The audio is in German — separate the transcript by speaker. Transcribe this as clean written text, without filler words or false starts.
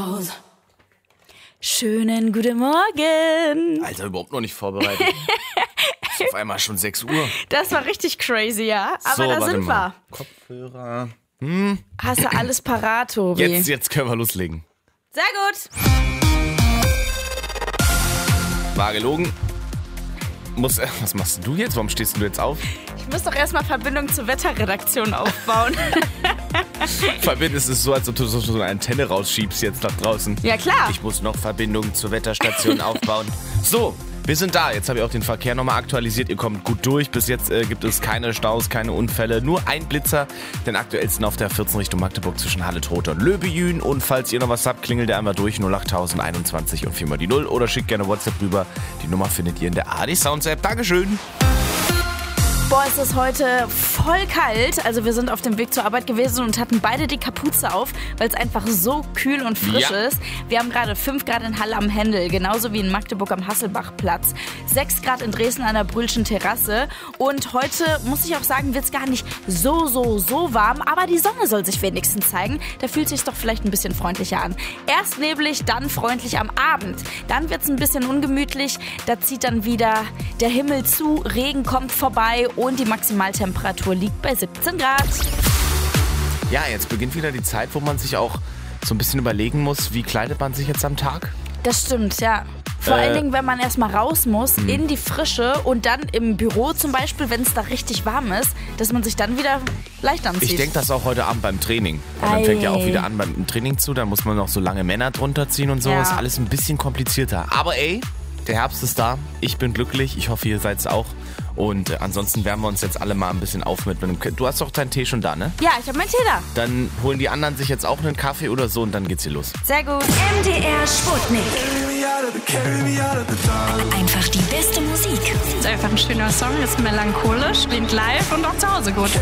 Speaker 1: Schönen guten Morgen.
Speaker 2: Alter, überhaupt noch nicht vorbereitet. Ist auf einmal schon 6 Uhr.
Speaker 1: Das war richtig crazy, ja. Aber
Speaker 2: so,
Speaker 1: da sind wir.
Speaker 2: Kopfhörer.
Speaker 1: Hast du alles parat, Tobi?
Speaker 2: Jetzt können wir loslegen.
Speaker 1: Sehr gut.
Speaker 2: War gelogen. Was machst du jetzt? Warum stehst du jetzt auf?
Speaker 1: Ich muss doch erstmal Verbindung zur Wetterredaktion aufbauen.
Speaker 2: Verbinden ist es so, als ob du so eine Antenne rausschiebst jetzt nach draußen.
Speaker 1: Ja, klar.
Speaker 2: Ich muss noch Verbindung zur Wetterstation aufbauen. So, wir sind da. Jetzt habe ich auch den Verkehr nochmal aktualisiert. Ihr kommt gut durch. Bis jetzt gibt es keine Staus, keine Unfälle. Nur ein Blitzer. Den aktuellsten auf der 14 Richtung Magdeburg zwischen Halle-Trothe und Löbejün. Und falls ihr noch was habt, klingelt ihr einmal durch 08021 und 4 mal die 0. Oder schickt gerne WhatsApp rüber. Die Nummer findet ihr in der ARD Sounds App. Dankeschön.
Speaker 1: Boah, es ist heute voll kalt. Also wir sind auf dem Weg zur Arbeit gewesen und hatten beide die Kapuze auf, weil es einfach so kühl und frisch ist. Wir haben gerade 5 Grad in Halle am Händel, genauso wie in Magdeburg am Hasselbachplatz. 6 Grad in Dresden an der Brühlschen Terrasse. Und heute, muss ich auch sagen, wird es gar nicht so warm. Aber die Sonne soll sich wenigstens zeigen. Da fühlt es sich doch vielleicht ein bisschen freundlicher an. Erst neblig, dann freundlich am Abend. Dann wird es ein bisschen ungemütlich. Da zieht dann wieder der Himmel zu, Regen kommt vorbei. Und die Maximaltemperatur liegt bei 17 Grad.
Speaker 2: Ja, jetzt beginnt wieder die Zeit, wo man sich auch so ein bisschen überlegen muss, wie kleidet man sich jetzt am Tag?
Speaker 1: Das stimmt, ja. Vor allen Dingen, wenn man erstmal raus muss, in die Frische und dann im Büro zum Beispiel, wenn es da richtig warm ist, dass man sich dann wieder leicht anzieht.
Speaker 2: Ich denke das auch heute Abend beim Training. Und dann fängt ja auch wieder an beim Training zu, da muss man noch so lange Männer drunter ziehen und so.
Speaker 1: Ja.
Speaker 2: Ist alles ein bisschen komplizierter. Aber ey, der Herbst ist da. Ich bin glücklich. Ich hoffe, ihr seid es auch. Und ansonsten wärmen wir uns jetzt alle mal ein bisschen auf mit einem... Du hast doch deinen Tee schon da, ne?
Speaker 1: Ja, ich habe meinen Tee da.
Speaker 2: Dann holen die anderen sich jetzt auch einen Kaffee oder so und dann geht's hier los.
Speaker 1: Sehr gut.
Speaker 3: MDR Sputnik. Einfach die beste Musik.
Speaker 4: Ist einfach ein schöner Song, ist melancholisch, klingt live und auch zu Hause gut.